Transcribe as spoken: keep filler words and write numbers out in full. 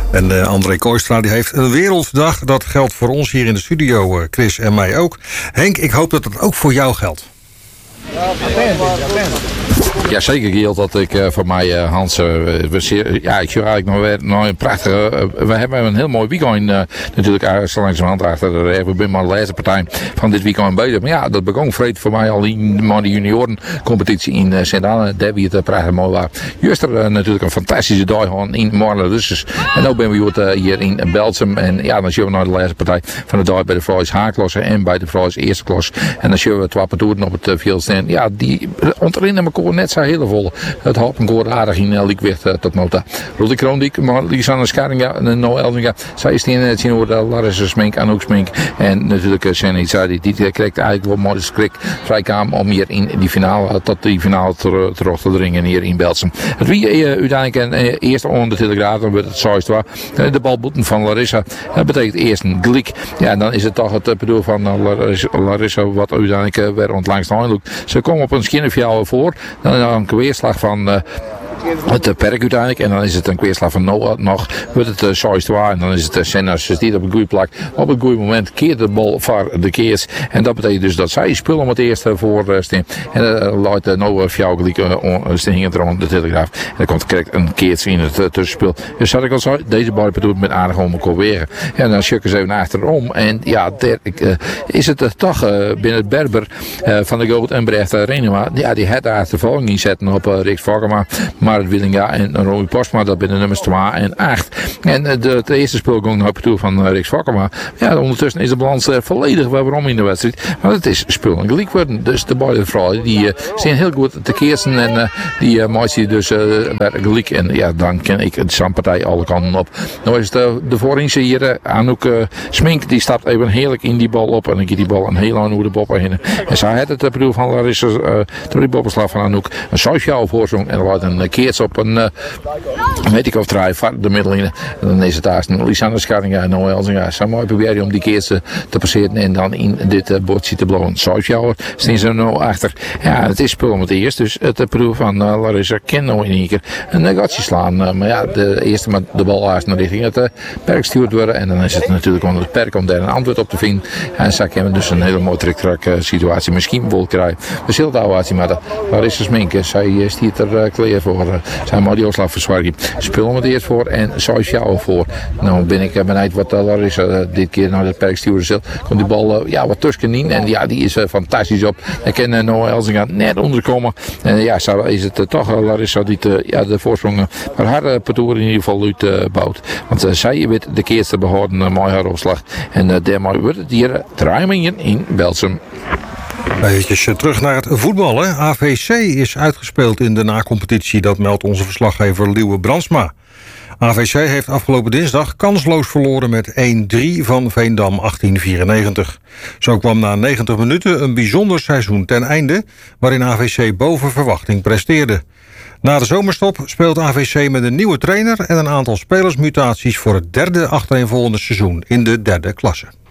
En uh, André Kooistra die heeft een werelddag. Dat geldt voor ons hier in de studio, uh, Chris en mij ook. Henk, ik hoop dat dat ook voor jou geldt. Ja, zeker geldt dat ik uh, voor mij, uh, Hans, uh, we zeer, ja, ik zie eigenlijk nog weer nog een prachtige, uh, we hebben een heel mooi weekend uh, natuurlijk uh, zo langzamerhand achter de rug. We zijn maar de laatste partij van dit weekend bezig. Maar ja, dat begon vreed voor mij al in de juniorencompetitie in uh, Sint-Anne. Daar wie het uh, prachtig mooi was. Juist er uh, natuurlijk een fantastische dag gewoon in Marle Russes. En nu ben we uh, hier in Belsum. En ja, dan zien we naar de laatste partij van de dag bij de vrouwens H-klasse en bij de vrouwens eerste klas. En dan zien we twee partoeren op het uh, veld staan. Ja, die onderin hebben elkaar net zo hele volle. Het houdt een goede aardig in Liekwicht uh, tot nota. Rudy Kroondiek, maar Lisanne Scharinga en Noël Eldinga. Zij is in het zien over de Larissa Smink, Anouk Smink. En natuurlijk uh, Senny Zadi. Die uh, kreeg eigenlijk wel mooi schrik vrijkam om hier in die finale, uh, tot die finale ter, terug te dringen hier in Belsum. Het wie uh, uiteindelijk een uh, eerste onder de Telegraaf, dan wordt het zoist waar. Uh, de balboeten van Larissa. Dat betekent eerst een glik. Ja, en dan is het toch het uh, bedoel van uh, Larissa, Larissa wat uiteindelijk uh, weer ontlangs naar loopt. Ze komen op een schinnenfjouw voor. Dan een weerslag van uh, het uh, perk uiteindelijk. En dan is het een weerslag van Noah nog. Wordt het uh, zoist waar. En dan is het uh, Senna. Ze stiet op een goede plak. Op een goede moment keert de bal voor de keers. En dat betekent dus dat zij spullen om het eerste voor uh, staan. En uh, laat uh, Noah fjouw gelijk uh, staan rond de Telegraaf. En dan komt correct een keertje in het uh, tussenspel. Dus had ik al zo. Deze bal doet met aardig om elkaar weer. En dan schukken ze even achterom. En ja, der, uh, is het uh, toch uh, binnen het Berber uh, van de Gold en Brecht uh, Renema. Ja, die had daar de volging inzetten op uh, Rick Vogema. Marit Willinga en Roy Postma, dat binnen nummers twee en acht. En uh, de, de eerste speel ging naar toe van uh, Rick Vogema. Ja, ondertussen is de balans uh, volledig waarom in de wedstrijd. Maar het is spul en gelijk worden. Dus de beide vrouwen die uh, zijn heel goed te keersen en uh, die uh, maakt ze dus uh, gelijk. En ja, dan ken ik de Sampartij alle kanten op. Nou is de, de voorinse hier, uh, Anouk uh, Smink, die stapt even heerlijk in die bal op. En dan gaat die bal een heel lang over de boppen heen. En zij had het uh, bedoel van Larissa, uh, door die boppenslag van Anouk, een sociaal voorzong. En er wordt een keertje op een, uh, weet ik of draai, van de middellijnen. En dan is het daar een Lisanne Scharinga en Noël Elzinga. Zo mooi proberen om die keertje te passeren en dan in dit uh, bordje te blowen. Sociaal staan ze er nou achter. Ja, het is spul om het eerst. Dus het uh, proef van uh, Larissa kan nou in één keer een negatje slaan. Uh, maar ja, de eerste met de bal haast naar richting het uh, perk stuurt worden. En dan is het natuurlijk onder het perk om daar een antwoord op te vinden. En zo hebben we dus een hele mooie trik-trak uh, situatie misschien wel krijgen. We zullen het oude maar de Larissa Sminken, zij uh, stiert er uh, klaar voor. Uh, zij moet die opslag verzorgen. Spul om het eerst voor en sociaal voor. Nou ben ik uh, benieuwd wat uh, Larissa uh, dit keer naar het perk sturen zult. Komt die bal uh, ja, wat tussenin en ja, die is uh, fantastisch op. Hij kan uh, Noël Elzinga net onderkomen. En uh, ja, zo is het uh, toch uh, Larissa die uh, ja, de voorsprong uh, maar haar uh, parcours in ieder geval uit uh, bouwt. Want uh, zij weet de keerste behouden uh, mooi haar opslag. En uh, daarmee wordt het hier uh, draaien in Belsum. Even terug naar het voetballen. A V C is uitgespeeld in de nacompetitie. Dat meldt onze verslaggever Liewe Brandsma. A V C heeft afgelopen dinsdag kansloos verloren met één drie van Veendam achttien vierennegentig. Zo kwam na negentig minuten een bijzonder seizoen ten einde, waarin A V C boven verwachting presteerde. Na de zomerstop speelt A V C met een nieuwe trainer en een aantal spelersmutaties voor het derde achtereenvolgende seizoen in de derde klasse.